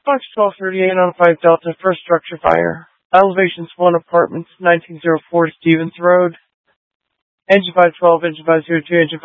Box 1238 on 5 Delta, first structure fire. Elevations 1 Apartments, 1904 Stevens Road. Engine 512, Engine 502, Engine